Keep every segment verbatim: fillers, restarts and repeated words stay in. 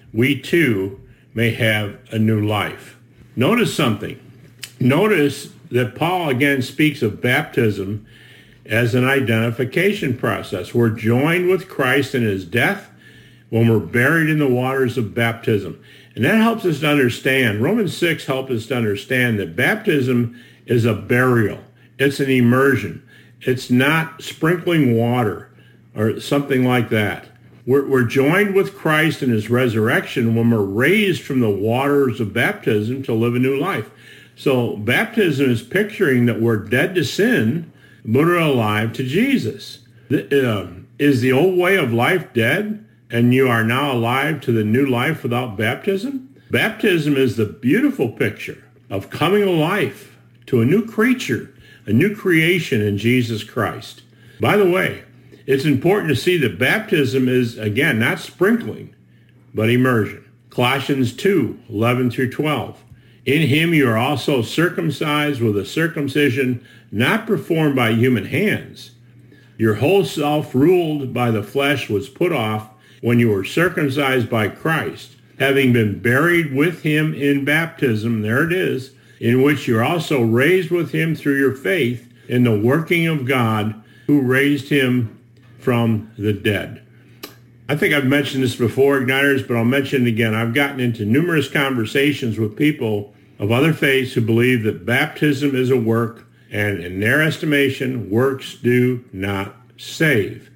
we too may have a new life. Notice something. Notice that Paul again speaks of baptism as an identification process. We're joined with Christ in his death when we're buried in the waters of baptism. And that helps us to understand, Romans six helps us to understand that baptism is a burial. It's an immersion. It's not sprinkling water or something like that. We're, we're joined with Christ in his resurrection when we're raised from the waters of baptism to live a new life. So baptism is picturing that we're dead to sin, but are alive to Jesus. The, uh, is the old way of life dead, and you are now alive to the new life without baptism? Baptism is the beautiful picture of coming to life, to a new creature, a new creation in Jesus Christ. By the way, it's important to see that baptism is, again, not sprinkling, but immersion. Colossians two, eleven through twelve. In him you are also circumcised with a circumcision not performed by human hands. Your whole self ruled by the flesh was put off when you were circumcised by Christ, having been buried with him in baptism, there it is, in which you're also raised with him through your faith in the working of God who raised him from the dead. I think I've mentioned this before, Igniters, but I'll mention it again. I've gotten into numerous conversations with people of other faiths who believe that baptism is a work, and in their estimation, works do not save.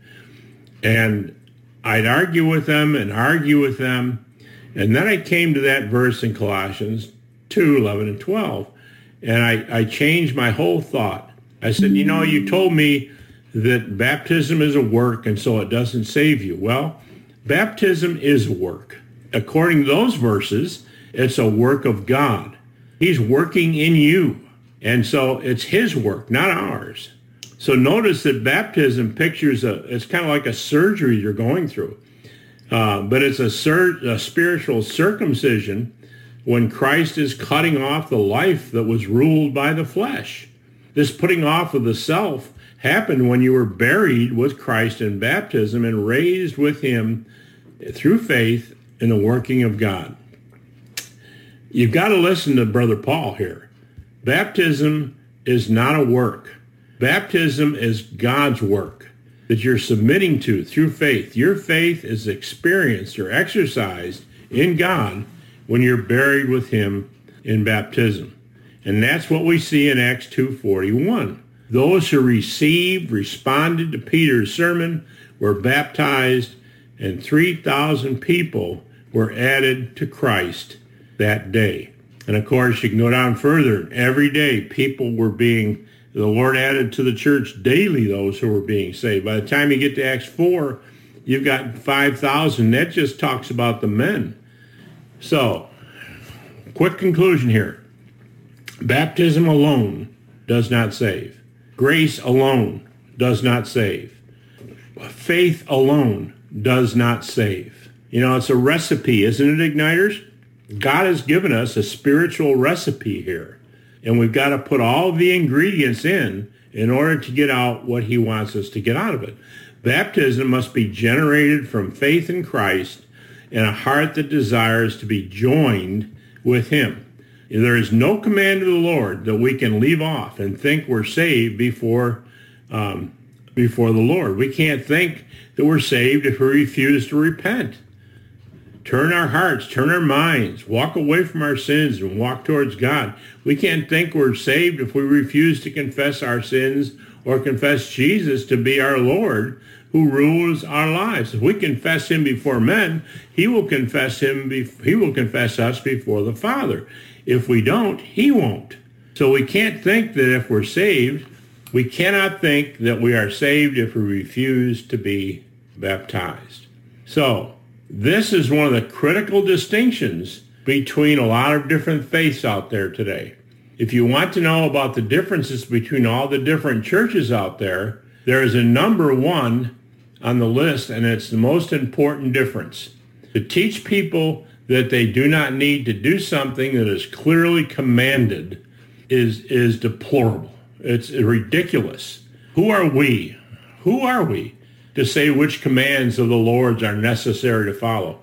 And I'd argue with them and argue with them, and then I came to that verse in Colossians two, eleven and twelve, and I, I changed my whole thought. I said, you know, you told me that baptism is a work, and so it doesn't save you. Well, baptism is a work. According to those verses, it's a work of God. He's working in you. And so it's his work, not ours. So notice that baptism pictures, a, it's kind of like a surgery you're going through. Uh, but it's a, sur- a spiritual circumcision when Christ is cutting off the life that was ruled by the flesh. This putting off of the self happened when you were buried with Christ in baptism and raised with him through faith in the working of God. You've got to listen to Brother Paul here. Baptism is not a work. Baptism is God's work that you're submitting to through faith. Your faith is experienced or exercised in God when you're buried with him in baptism. And that's what we see in Acts two forty-one. Those who received, responded to Peter's sermon, were baptized, and three thousand people were added to Christ that day. And of course, you can go down further. Every day, people were being, the Lord added to the church daily those who were being saved. By the time you get to Acts four, you've got five thousand. That just talks about the men. So, quick conclusion here. Baptism alone does not save. Grace alone does not save. Faith alone does not save. You know, it's a recipe, isn't it, Igniters? God has given us a spiritual recipe here, and we've got to put all the ingredients in in order to get out what he wants us to get out of it. Baptism must be generated from faith in Christ and a heart that desires to be joined with him. There is no command of the Lord that we can leave off and think we're saved before um, before the Lord. We can't think that we're saved if we refuse to repent. Turn our hearts, turn our minds, walk away from our sins and walk towards God. We can't think we're saved if we refuse to confess our sins or confess Jesus to be our Lord who rules our lives. If we confess him before men, he will confess him. Be- he will confess us before the Father. If we don't, he won't. So we can't think that if we're saved, we cannot think that we are saved if we refuse to be baptized. So this is one of the critical distinctions between a lot of different faiths out there today. If you want to know about the differences between all the different churches out there, there is a number one on the list, and it's the most important difference. To teach people that they do not need to do something that is clearly commanded is, is deplorable. It's ridiculous. Who are we? Who are we to say which commands of the Lord's are necessary to follow?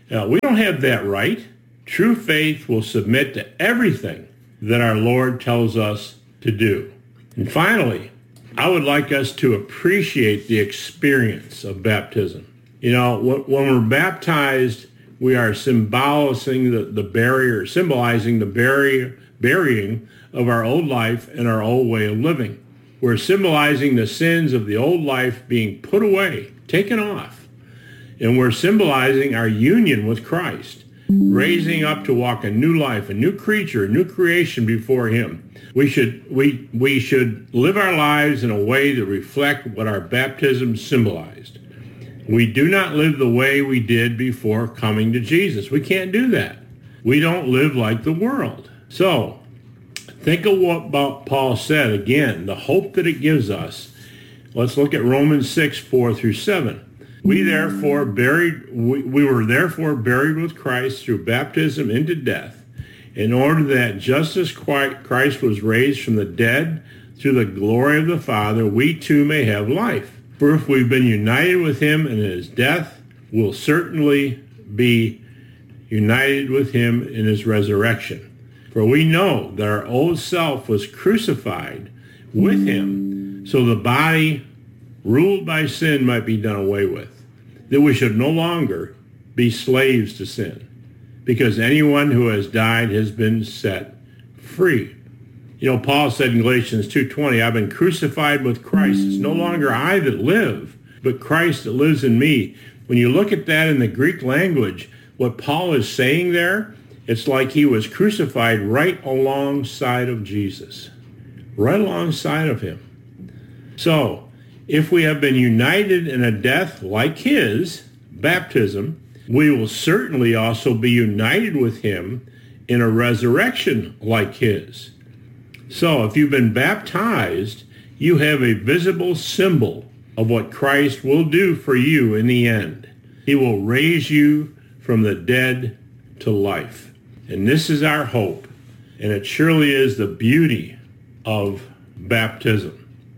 Uh, we don't have that right. True faith will submit to everything that our Lord tells us to do. And finally, I would like us to appreciate the experience of baptism. You know, when we're baptized, we are symbolizing the, the barrier, symbolizing the barrier, burying of our old life and our old way of living. We're symbolizing the sins of the old life being put away, taken off. And we're symbolizing our union with Christ, raising up to walk a new life, a new creature, a new creation before him. We should we we should live our lives in a way to reflect what our baptism symbolized. We do not live the way we did before coming to Jesus. We can't do that. We don't live like the world. So think of what Paul said again, the hope that it gives us. Let's look at Romans six, four through seven. We therefore buried, we, we were therefore buried with Christ through baptism into death, in order that just as Christ was raised from the dead through the glory of the Father, we too may have life. For if we've been united with him in his death, we'll certainly be united with him in his resurrection. For we know that our old self was crucified with him, so the body ruled by sin might be done away with, that we should no longer be slaves to sin, because anyone who has died has been set free. You know, Paul said in Galatians two twenty, I've been crucified with Christ. It's no longer I that live, but Christ that lives in me. When you look at that in the Greek language, what Paul is saying there, it's like he was crucified right alongside of Jesus, right alongside of him. So, if we have been united in a death like his, baptism, we will certainly also be united with him in a resurrection like his. So if you've been baptized, you have a visible symbol of what Christ will do for you in the end. He will raise you from the dead to life. And this is our hope. And it surely is the beauty of baptism.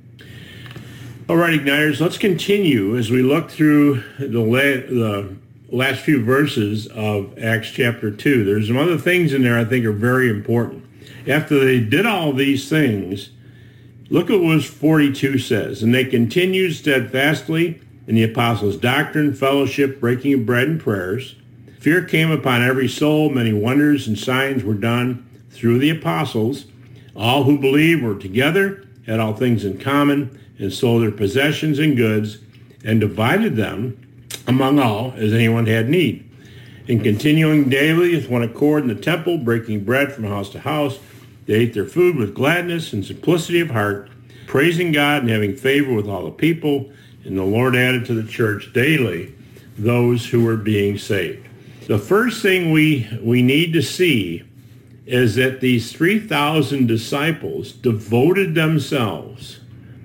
All right, Igniters, let's continue as we look through the, la- the last few verses of Acts chapter two. There's some other things in there I think are very important. After they did all these things, look at what verse forty-two says. And they continued steadfastly in the apostles' doctrine, fellowship, breaking of bread, and prayers. Fear came upon every soul. Many wonders and signs were done through the apostles. All who believed were together, had all things in common, and sold their possessions and goods, and divided them among all as anyone had need. And continuing daily with one accord in the temple, breaking bread from house to house, they ate their food with gladness and simplicity of heart, praising God and having favor with all the people. And the Lord added to the church daily those who were being saved. The first thing we, we need to see is that these three thousand disciples devoted themselves,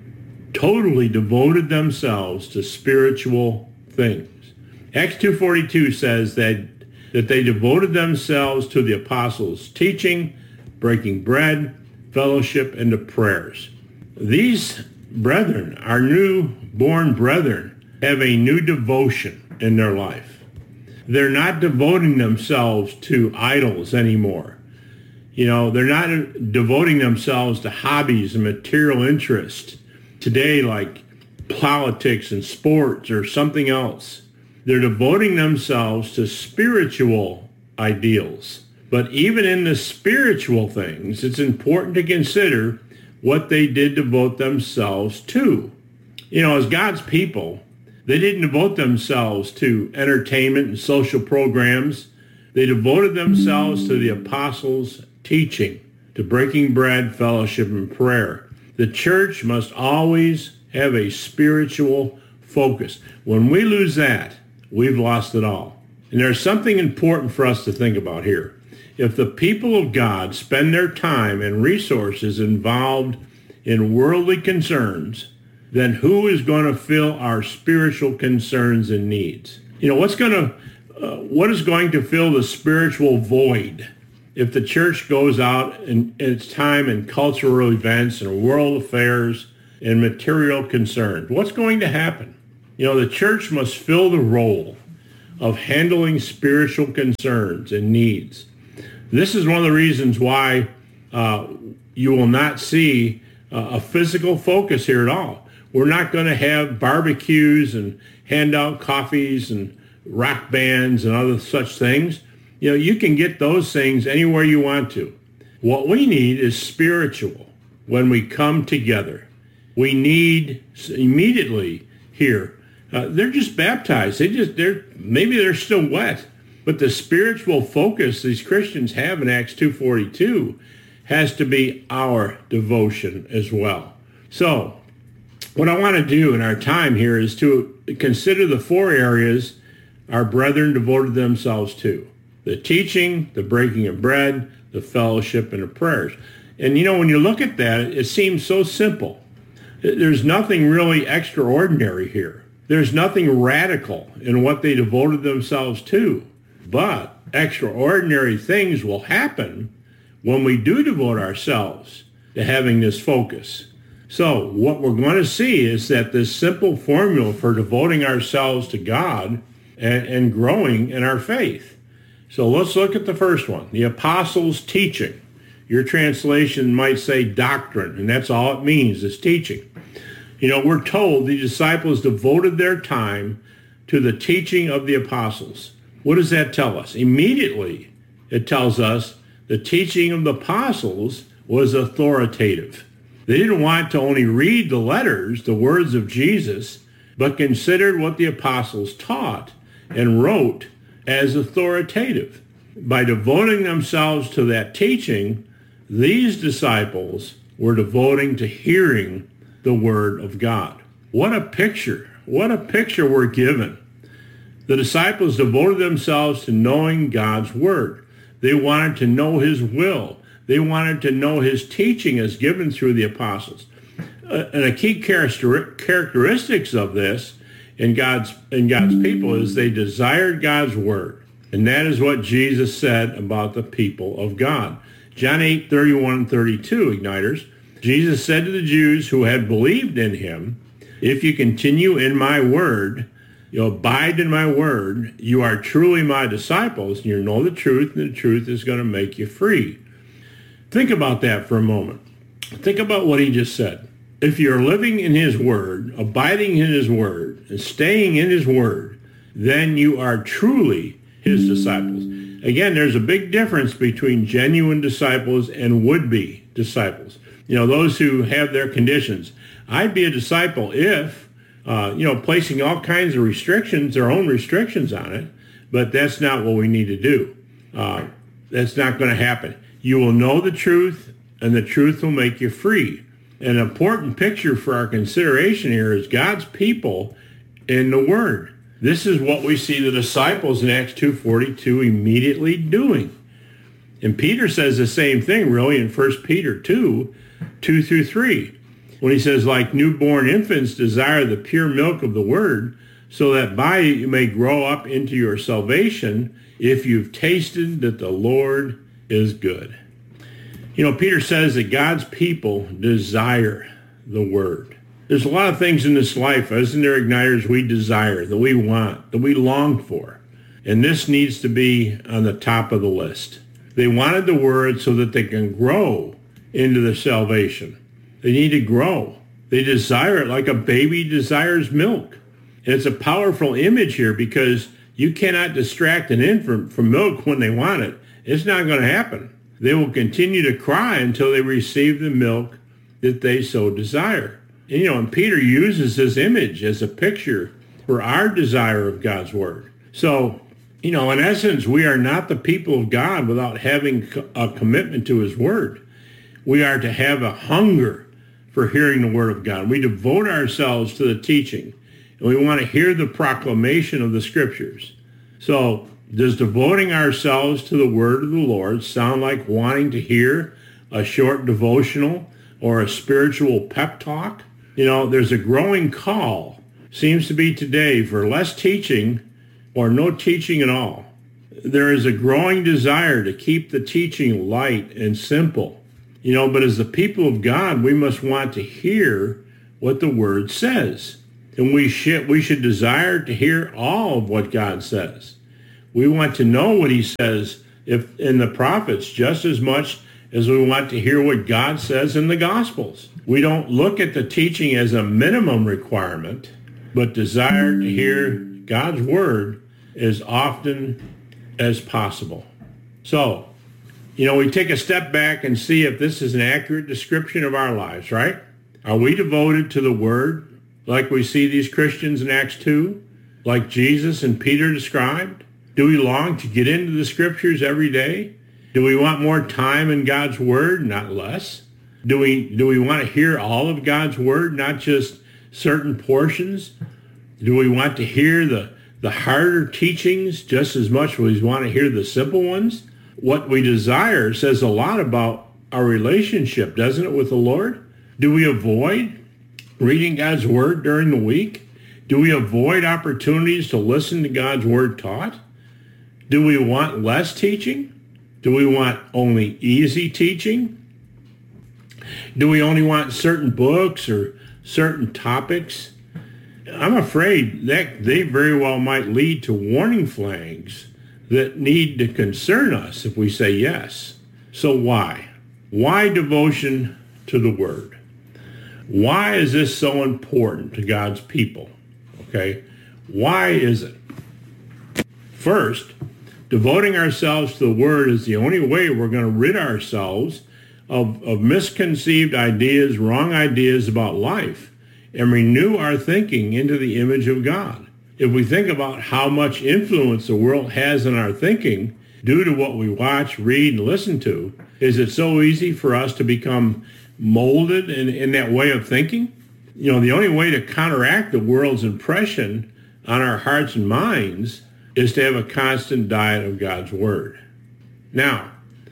totally devoted themselves to spiritual things. Acts two forty-two says that, that they devoted themselves to the apostles' teaching, breaking bread, fellowship, and to prayers. These brethren, our new-born brethren, have a new devotion in their life. They're not devoting themselves to idols anymore. You know, they're not devoting themselves to hobbies and material interests today like politics and sports or something else. They're devoting themselves to spiritual ideals. But even in the spiritual things, it's important to consider what they did devote themselves to. You know, as God's people, they didn't devote themselves to entertainment and social programs. They devoted themselves to the apostles' teaching, to breaking bread, fellowship, and prayer. The church must always have a spiritual focus. When we lose that, we've lost it all. And there's something important for us to think about here. If the people of God spend their time and resources involved in worldly concerns, then who is going to fill our spiritual concerns and needs? You know, what's going to, uh, what is going to fill the spiritual void if the church goes out in, in its time in cultural events and world affairs and material concerns? What's going to happen? You know, the church must fill the role of handling spiritual concerns and needs. This is one of the reasons why uh, you will not see uh, a physical focus here at all. We're not going to have barbecues and hand out coffees and rock bands and other such things. You know, you can get those things anywhere you want to. What we need is spiritual when we come together. We need immediately here. Uh, they're just baptized. They just, they're, maybe they're still wet. But the spiritual focus these Christians have in Acts two forty-two has to be our devotion as well. So what I want to do in our time here is to consider the four areas our brethren devoted themselves to: the teaching, the breaking of bread, the fellowship, and the prayers. And you know, when you look at that, it seems so simple. There's nothing really extraordinary here. There's nothing radical in what they devoted themselves to. But extraordinary things will happen when we do devote ourselves to having this focus. So what we're going to see is that this simple formula for devoting ourselves to God and, and growing in our faith. So let's look at the first one, the apostles' teaching. Your translation might say doctrine, and that's all it means, is teaching. You know, we're told the disciples devoted their time to the teaching of the apostles. What does that tell us? Immediately, it tells us the teaching of the apostles was authoritative. They didn't want to only read the letters, the words of Jesus, but considered what the apostles taught and wrote as authoritative. By devoting themselves to that teaching, these disciples were devoting to hearing the word of God. What a picture. What a picture we're given. The disciples devoted themselves to knowing God's word. They wanted to know his will. They wanted to know his teaching as given through the apostles. Uh, and a key characteristics of this in God's, in God's people is they desired God's word. And that is what Jesus said about the people of God. John eight, thirty-one and thirty-two, Igniters. Jesus said to the Jews who had believed in him, "If you continue in my word, you abide in my word, you are truly my disciples, and you know the truth, and the truth is going to make you free." Think about that for a moment. Think about what he just said. If you're living in his word, abiding in his word, and staying in his word, then you are truly his disciples. Again, there's a big difference between genuine disciples and would-be disciples. You know, those who have their conditions. I'd be a disciple if Uh, you know, placing all kinds of restrictions, their own restrictions on it, but that's not what we need to do. Uh, that's not going to happen. You will know the truth, and the truth will make you free. An important picture for our consideration here is God's people in the Word. This is what we see the disciples in Acts two forty-two immediately doing. And Peter says the same thing, really, in First Peter two, two through three. When he says, like newborn infants, desire the pure milk of the word, so that by it you may grow up into your salvation, if you've tasted that the Lord is good. You know, Peter says that God's people desire the word. There's a lot of things in this life, isn't there, Igniters, we desire, that we want, that we long for. And this needs to be on the top of the list. They wanted the word so that they can grow into the salvation. They need to grow. They desire it like a baby desires milk. And it's a powerful image here because you cannot distract an infant from milk when they want it. It's not going to happen. They will continue to cry until they receive the milk that they so desire. And, you know, and Peter uses this image as a picture for our desire of God's word. So, you know, in essence, we are not the people of God without having a commitment to his word. We are to have a hunger for hearing the word of God. We devote ourselves to the teaching, and we want to hear the proclamation of the scriptures. So does devoting ourselves to the word of the Lord sound like wanting to hear a short devotional or a spiritual pep talk? You know, there's a growing call, seems to be today, for less teaching or no teaching at all. There is a growing desire to keep the teaching light and simple. You know, but as the people of God, we must want to hear what the word says. And we should, we should desire to hear all of what God says. We want to know what he says if in the prophets just as much as we want to hear what God says in the Gospels. We don't look at the teaching as a minimum requirement, but desire to hear God's word as often as possible. So, you know, we take a step back and see if this is an accurate description of our lives, right? Are we devoted to the word like we see these Christians in Acts two, like Jesus and Peter described? Do we long to get into the scriptures every day? Do we want more time in God's word, not less? Do we do we want to hear all of God's word, not just certain portions? Do we want to hear the, the harder teachings just as much as we want to hear the simple ones? What we desire says a lot about our relationship, doesn't it, with the Lord? Do we avoid reading God's word during the week? Do we avoid opportunities to listen to God's word taught? Do we want less teaching? Do we want only easy teaching? Do we only want certain books or certain topics? I'm afraid that they very well might lead to warning flags that need to concern us if we say yes. So why? Why devotion to the word? Why is this so important to God's people? Okay, why is it? First, devoting ourselves to the word is the only way we're going to rid ourselves of, of misconceived ideas, wrong ideas about life, and renew our thinking into the image of God. If we think about how much influence the world has on our thinking due to what we watch, read, and listen to, is it so easy for us to become molded in, in that way of thinking? You know, the only way to counteract the world's impression on our hearts and minds is to have a constant diet of God's word. Now,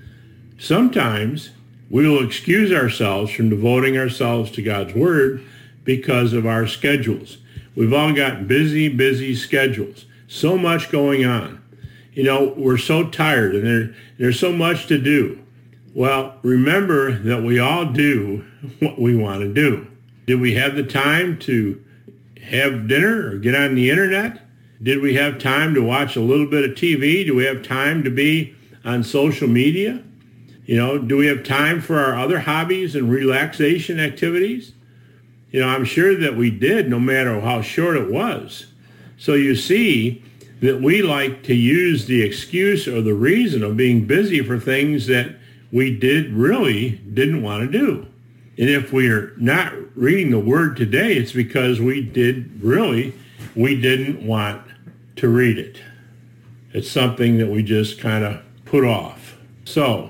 sometimes we will excuse ourselves from devoting ourselves to God's word because of our schedules. We've all got busy, busy schedules. So much going on. You know, we're so tired and there, there's so much to do. Well, remember that we all do what we want to do. Did we have the time to have dinner or get on the internet? Did we have time to watch a little bit of T V? Do we have time to be on social media? You know, do we have time for our other hobbies and relaxation activities? You know, I'm sure that we did, no matter how short it was. So you see that we like to use the excuse or the reason of being busy for things that we did really didn't want to do. And if we are not reading the word today, it's because we did really, we didn't want to read it. It's something that we just kind of put off. So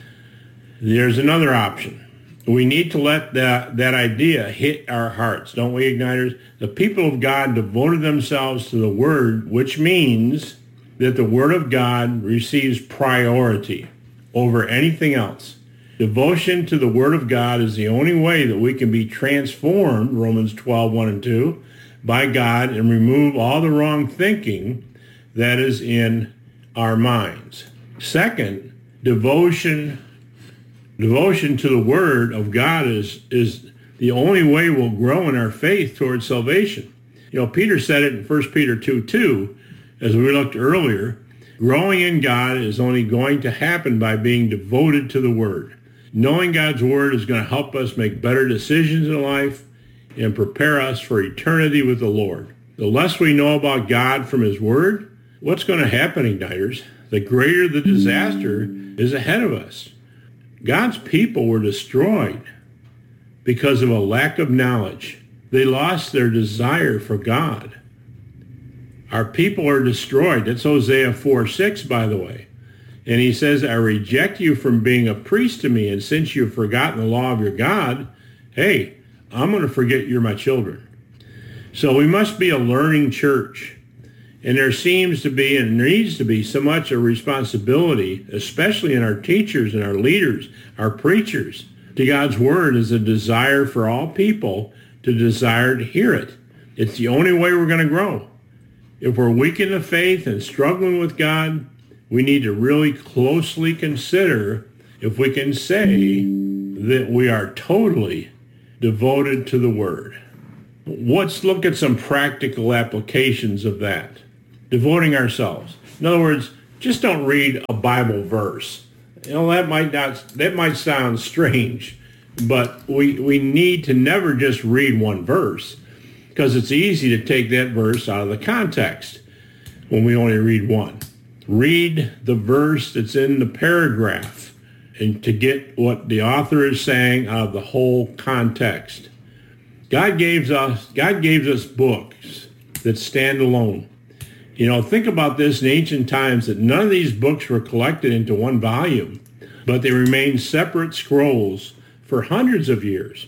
there's another option. We need to let that, that idea hit our hearts, don't we, Igniters? The people of God devoted themselves to the word, which means that the word of God receives priority over anything else. Devotion to the word of God is the only way that we can be transformed, Romans twelve, one and two, by God and remove all the wrong thinking that is in our minds. Second, devotion Devotion to the word of God is, is the only way we'll grow in our faith towards salvation. You know, Peter said it in First Peter two two, as we looked earlier, growing in God is only going to happen by being devoted to the word. Knowing God's word is going to help us make better decisions in life and prepare us for eternity with the Lord. The less we know about God from his word, what's going to happen, Igniters? The greater the disaster is ahead of us. God's people were destroyed because of a lack of knowledge. They lost their desire for God. Our people are destroyed. That's Hosea four six, by the way. And he says, I reject you from being a priest to me, and since you've forgotten the law of your God, hey, I'm going to forget you're my children. So we must be a learning church. And there seems to be and needs to be so much a responsibility, especially in our teachers and our leaders, our preachers, to God's word is a desire for all people to desire to hear it. It's the only way we're going to grow. If we're weak in the faith and struggling with God, we need to really closely consider if we can say that we are totally devoted to the word. let's look at some practical applications of that. Devoting ourselves. In other words, just don't read a Bible verse. You know, that might not, that might sound strange, but we, we need to never just read one verse, because it's easy to take that verse out of the context when we only read one. Read the verse that's in the paragraph and to get what the author is saying out of the whole context. God gives us, God gives us books that stand alone. You know, think about this in ancient times, that none of these books were collected into one volume, but they remained separate scrolls for hundreds of years.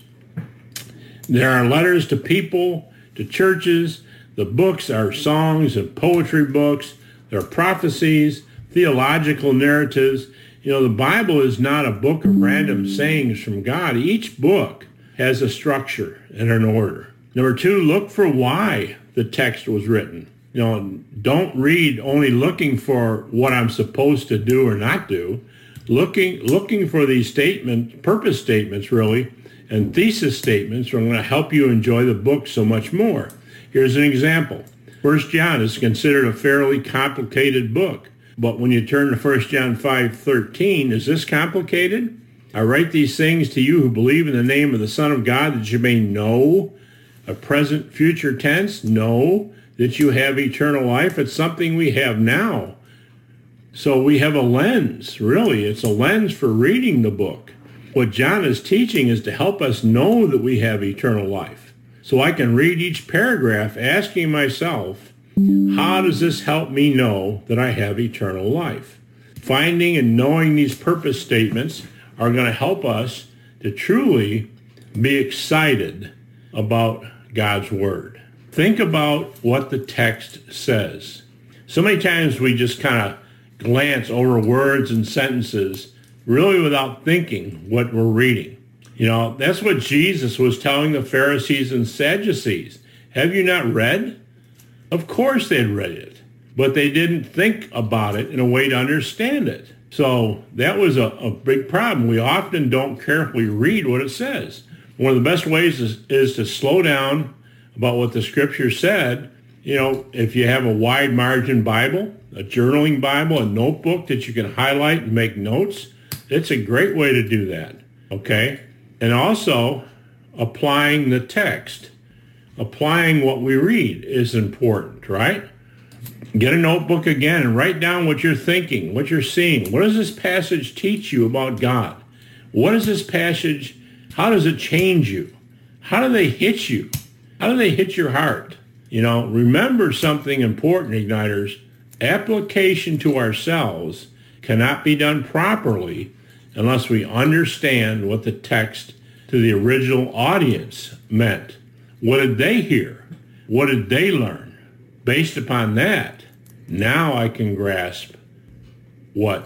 There are letters to people, to churches. The books are songs and poetry books. There are prophecies, theological narratives. You know, the Bible is not a book of random sayings from God. Each book has a structure and an order. Number two, look for why the text was written. You know, don't read only looking for what I'm supposed to do or not do. Looking, looking for these statements, purpose statements really, and thesis statements are going to help you enjoy the book so much more. Here's an example. First John is considered a fairly complicated book. But when you turn to First John five thirteen, is this complicated? I write these things to you who believe in the name of the Son of God, that you may know, a present, future tense, know that you have eternal life. It's something we have now. So we have a lens, really. It's a lens for reading the book. What John is teaching is to help us know that we have eternal life. So I can read each paragraph asking myself, how does this help me know that I have eternal life? Finding and knowing these purpose statements are going to help us to truly be excited about God's Word. Think about what the text says. So many times we just kind of glance over words and sentences really without thinking what we're reading. You know, that's what Jesus was telling the Pharisees and Sadducees. Have you not read? Of course they'd read it, but they didn't think about it in a way to understand it. So that was a, a big problem. We often don't carefully read what it says. One of the best ways is, is to slow down about what the Scripture said. You know, if you have a wide margin Bible, a journaling Bible, a notebook that you can highlight and make notes, it's a great way to do that, okay? And also, applying the text. Applying what we read is important, right? Get a notebook again and write down what you're thinking, what you're seeing. What does this passage teach you about God? What does this passage, how does it change you? How do they hit you? How do they hit your heart? You know, remember something important, Igniters. Application to ourselves cannot be done properly unless we understand what the text to the original audience meant. What did they hear? What did they learn? Based upon that, now I can grasp what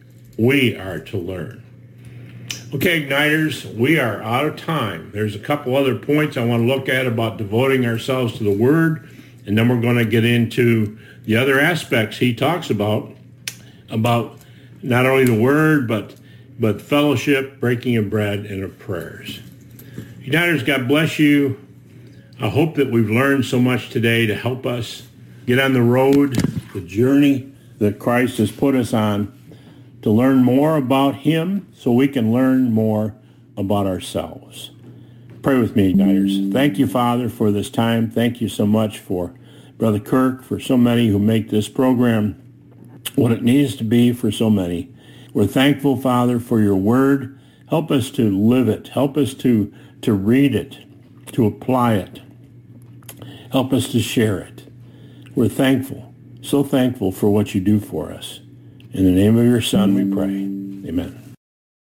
we are to learn. Okay, Igniters, we are out of time. There's a couple other points I want to look at about devoting ourselves to the Word, and then we're going to get into the other aspects he talks about, about not only the Word, but, but fellowship, breaking of bread, and of prayers. Igniters, God bless you. I hope that we've learned so much today to help us get on the road, the journey that Christ has put us on, to learn more about him so we can learn more about ourselves. Pray with me, Igniters. Thank you, Father, for this time. Thank you so much for Brother Kirk, for so many who make this program what it needs to be for so many. We're thankful, Father, for your word. Help us to live it. Help us to, to read it, to apply it. Help us to share it. We're thankful, so thankful for what you do for us. In the name of your Son we pray. Amen.